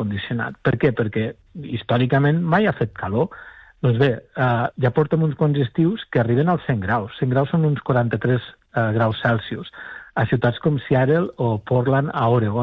condicionat. Per què? Perquè històricament mai ha fet calor. Doncs bé, ja portem uns quants estius que arriben als 100 graus. 100 graus són uns 43 graus Celsius. A ciutats com Seattle o Portland, a Oregon,